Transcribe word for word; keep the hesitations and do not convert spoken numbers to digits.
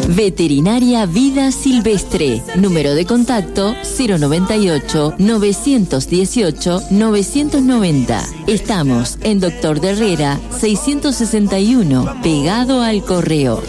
Veterinaria Vida Silvestre. Número de contacto cero noventa y ocho, novecientos dieciocho, novecientos noventa. Estamos en Doctor de Herrera seiscientos sesenta y uno, pegado al correo.